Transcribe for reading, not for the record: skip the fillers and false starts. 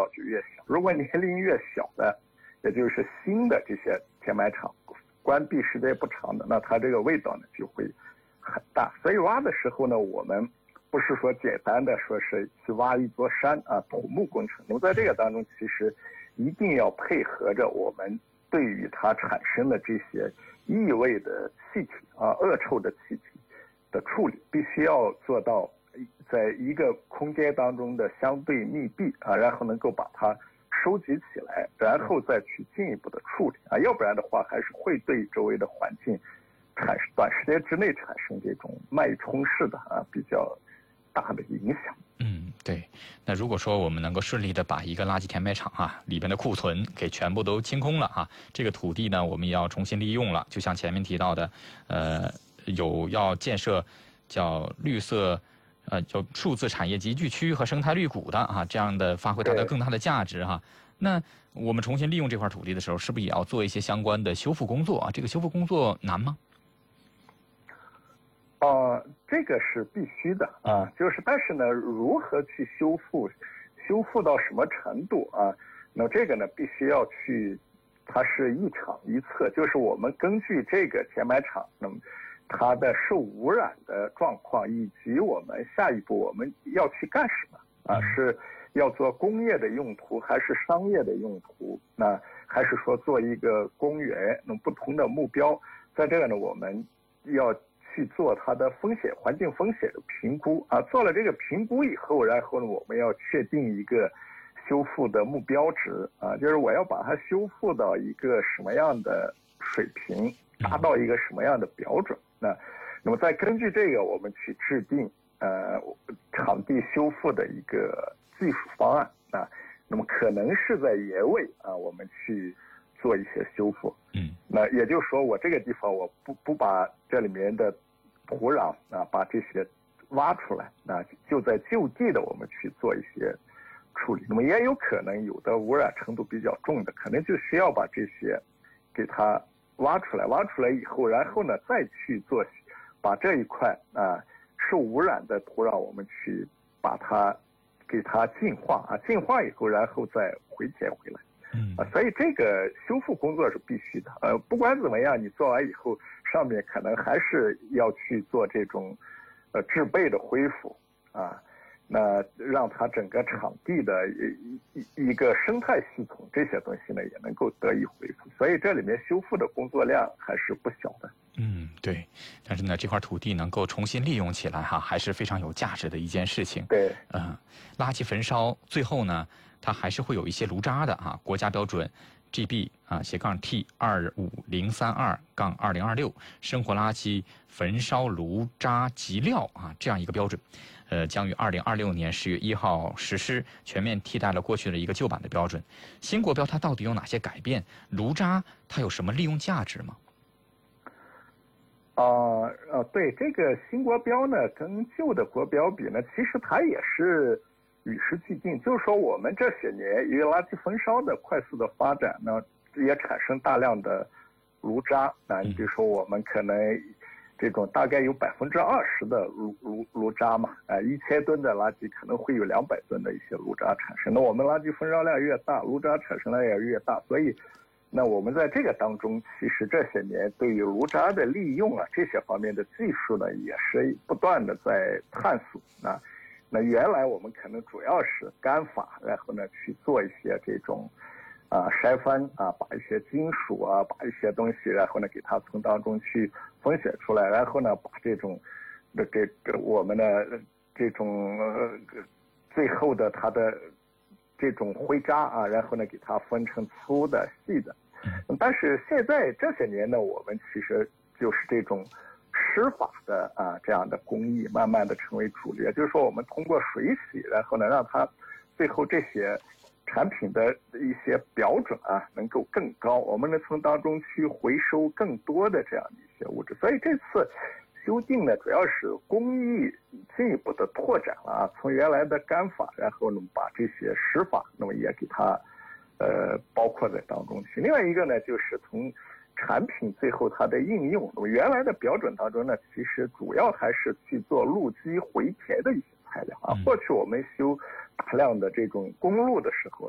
道就越小。如果年龄越小的，也就是新的这些填埋场关闭时间不长的，那它这个味道呢就会很大。所以挖的时候呢，我们不是说简单的说是去挖一座山啊，土木工程。那么在这个当中，其实一定要配合着我们对于它产生的这些异味的气体啊、恶臭的气体的处理，必须要做到在一个空间当中的相对密闭啊，然后能够把它收集起来，然后再去进一步的处理啊，要不然的话还是会对周围的环境短时间之内产生这种脉冲式的比较大的影响。 对。那如果说我们能够顺利的把一个垃圾填埋场里边的库存给全部都清空了这个土地呢我们也要重新利用了，就像前面提到的有要建设叫绿色叫数字产业集聚区和生态绿谷的这样的发挥它的更大的价值那我们重新利用这块土地的时候，是不是也要做一些相关的修复工作这个修复工作难吗？ 这个是必须的但是呢，如何去修复到什么程度那这个呢，必须要去，它是一场一策，就是我们根据这个填埋场，那么它的受污染的状况，以及我们下一步我们要去干什么是要做工业的用途，还是商业的用途？那还是说做一个公园？那么不同的目标，在这个呢，我们要去做它的环境风险的评估做了这个评估以后，然后呢，我们要确定一个修复的目标值就是我要把它修复到一个什么样的水平，达到一个什么样的标准。那么再根据这个，我们去制定场地修复的一个技术方案那么可能是在野尾我们去做一些修复。那也就是说，我这个地方我不把这里面的土壤把这些挖出来就在就地的我们去做一些处理。那么也有可能有的污染程度比较重的，可能就需要把这些给它挖出来以后，然后呢再去把这一块受污染的土壤我们去把它给它净化净化以后，然后再回填回来。所以这个修复工作是必须的。不管怎么样，你做完以后，上面可能还是要去做这种制备的恢复那让它整个场地的一个生态系统这些东西呢也能够得以恢复。所以这里面修复的工作量还是不小的。 对。但是呢，这块土地能够重新利用起来还是非常有价值的一件事情。 对。 垃圾焚烧最后呢，它还是会有一些炉渣的国家标准 GB-T25032-2026 生活垃圾焚烧炉渣及料这样一个标准，将于2026年10月1号实施，全面替代了过去的一个旧版的标准。新国标它到底有哪些改变？炉渣它有什么利用价值吗？ 对，这个新国标呢，跟旧的国标比呢，其实它也是与时俱进。就是说，我们这些年因为垃圾焚烧的快速的发展呢，也产生大量的炉渣你比如说，我们可能这种大概有20%的炉渣嘛，1000吨的垃圾可能会有200吨的一些炉渣产生。那我们垃圾焚烧量越大，炉渣产生量也越大，所以那我们在这个当中，其实这些年对于炉渣的利用这些方面的技术呢，也是不断的在探索那原来我们可能主要是干法，然后呢去做一些这种筛分把一些金属把一些东西，然后呢给它从当中去分选出来，然后呢把这种我们的这种最后的它的这种灰渣然后呢给它分成粗的细的。但是现在这些年呢，我们其实就是这种湿法的这样的工艺慢慢的成为主流，也就是说我们通过水洗，然后呢让它最后这些产品的一些标准能够更高，我们能从当中去回收更多的这样的一些物质。所以这次修订呢，主要是工艺进一步的拓展了从原来的干法，然后呢把这些湿法那么也给它包括在当中去。另外一个呢，就是从产品最后它的应用，那么原来的标准当中呢，其实主要还是去做路基回填的一些材料过去我们修大量的这种公路的时候，